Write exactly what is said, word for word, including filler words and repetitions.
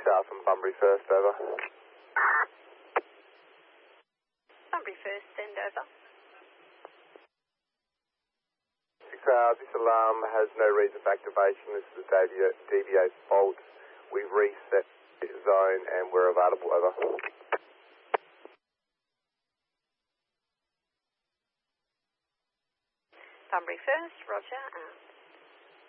Star from Bunbury First, over. Bunbury First, send over. Uh, this alarm has no reason for activation. This is a D B A fault. We've reset the zone and we're available, over. Bunbury First, roger, out.